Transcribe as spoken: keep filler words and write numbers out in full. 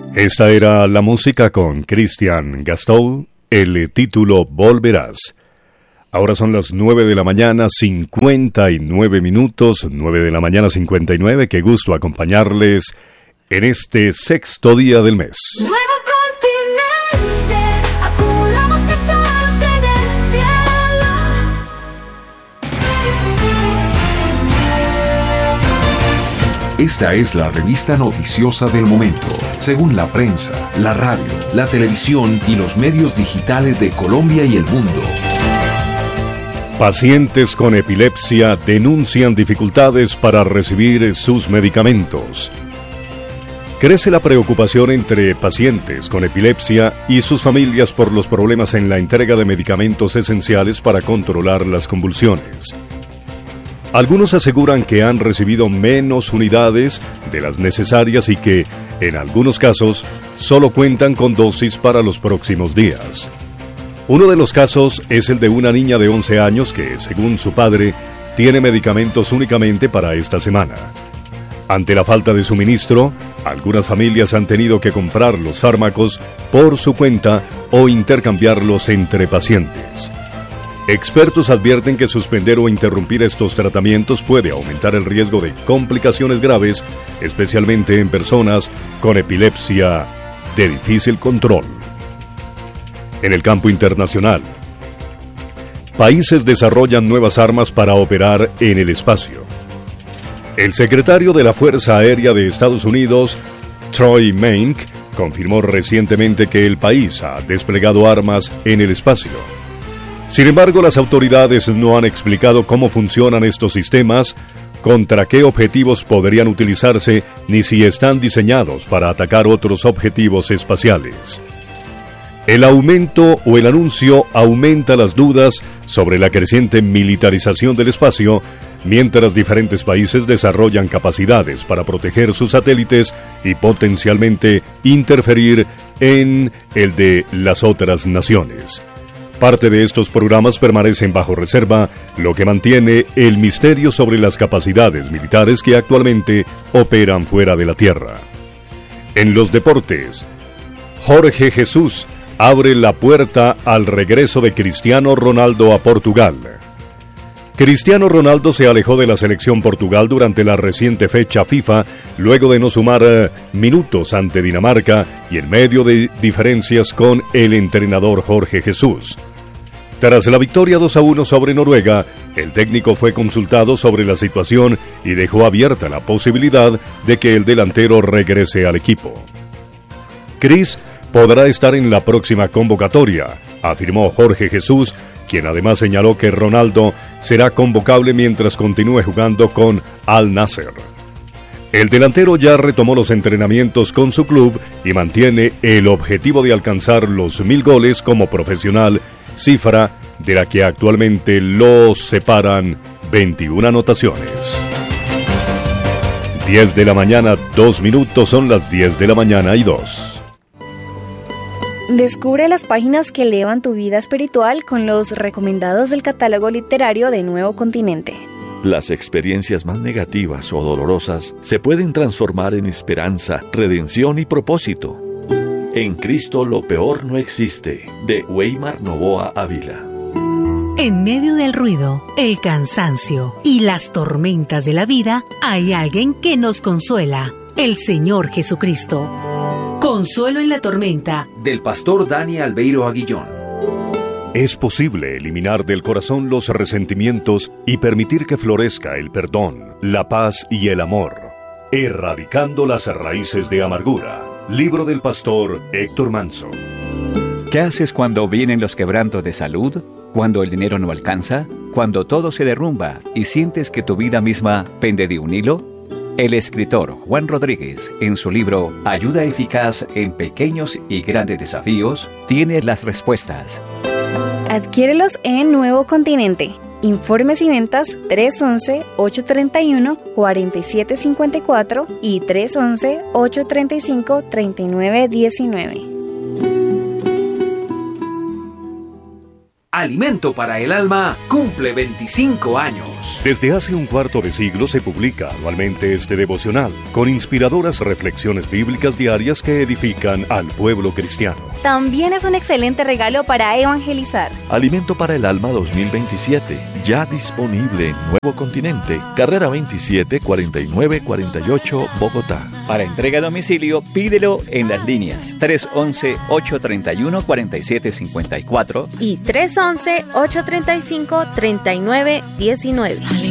Esta era la música con Christian Gastou, el título Volverás. Ahora son las nueve de la mañana, cincuenta y nueve minutos, nueve de la mañana, cincuenta y nueve. Qué gusto acompañarles en este sexto día del mes. Nuevo continente, acumulamos tesoros en el cielo. Esta es la revista noticiosa del momento, según la prensa, la radio, la televisión y los medios digitales de Colombia y el mundo. Pacientes con epilepsia denuncian dificultades para recibir sus medicamentos. Crece la preocupación entre pacientes con epilepsia y sus familias por los problemas en la entrega de medicamentos esenciales para controlar las convulsiones. Algunos aseguran que han recibido menos unidades de las necesarias y que, en algunos casos, solo cuentan con dosis para los próximos días. Uno de los casos es el de una niña de once años que, según su padre, tiene medicamentos únicamente para esta semana. Ante la falta de suministro, algunas familias han tenido que comprar los fármacos por su cuenta o intercambiarlos entre pacientes. Expertos advierten que suspender o interrumpir estos tratamientos puede aumentar el riesgo de complicaciones graves, especialmente en personas con epilepsia de difícil control. En el campo internacional, países desarrollan nuevas armas para operar en el espacio. El secretario de la Fuerza Aérea de Estados Unidos, Troy Menck, confirmó recientemente que el país ha desplegado armas en el espacio. Sin embargo, las autoridades no han explicado cómo funcionan estos sistemas, contra qué objetivos podrían utilizarse, ni si están diseñados para atacar otros objetivos espaciales. El aumento o el anuncio aumenta las dudas sobre la creciente militarización del espacio, mientras diferentes países desarrollan capacidades para proteger sus satélites y potencialmente interferir en el de las otras naciones. Parte de estos programas permanecen bajo reserva, lo que mantiene el misterio sobre las capacidades militares que actualmente operan fuera de la Tierra. En los deportes, Jorge Jesús abre la puerta al regreso de Cristiano Ronaldo a Portugal. Cristiano Ronaldo se alejó de la selección Portugal durante la reciente fecha FIFA, luego de no sumar eh, minutos ante Dinamarca y en medio de diferencias con el entrenador Jorge Jesús. Tras la victoria dos a uno sobre Noruega, el técnico fue consultado sobre la situación y dejó abierta la posibilidad de que el delantero regrese al equipo. Chris podrá estar en la próxima convocatoria, afirmó Jorge Jesús, quien además señaló que Ronaldo será convocable mientras continúe jugando con Al Nassr. El delantero ya retomó los entrenamientos con su club y mantiene el objetivo de alcanzar los mil goles como profesional, cifra de la que actualmente los separan veintiuna anotaciones. diez de la mañana, dos minutos, son las diez de la mañana y dos. Descubre las páginas que elevan tu vida espiritual con los recomendados del catálogo literario de Nuevo Continente. Las experiencias más negativas o dolorosas se pueden transformar en esperanza, redención y propósito. En Cristo lo peor no existe, de Weimar Novoa Ávila. En medio del ruido, el cansancio y las tormentas de la vida, hay alguien que nos consuela, el Señor Jesucristo. Consuelo en la tormenta, del pastor Dani Albeiro Aguillón. Es posible eliminar del corazón los resentimientos y permitir que florezca el perdón, la paz y el amor, erradicando las raíces de amargura. Libro del pastor Héctor Manso. ¿Qué haces cuando vienen los quebrantos de salud? ¿Cuando el dinero no alcanza? ¿Cuando todo se derrumba y sientes que tu vida misma pende de un hilo? El escritor Juan Rodríguez, en su libro Ayuda Eficaz en Pequeños y Grandes Desafíos, tiene las respuestas. Adquiérelos en Nuevo Continente. Informes y ventas tres once, ocho treinta y uno, cuarenta y siete cincuenta y cuatro y tres once, ocho treinta y cinco, treinta y nueve diecinueve. Alimento para el Alma cumple veinticinco años. Desde hace un cuarto de siglo se publica anualmente este devocional, con inspiradoras reflexiones bíblicas diarias que edifican al pueblo cristiano. También es un excelente regalo para evangelizar. Alimento para el Alma dos mil veintisiete, ya disponible en Nuevo Continente, carrera veintisiete cuarenta y nueve cuarenta y ocho, Bogotá. Para entrega a domicilio, pídelo en las líneas tres once, ocho treinta y uno, cuarenta y siete cincuenta y cuatro y tres once, ocho treinta y cinco, treinta y nueve diecinueve.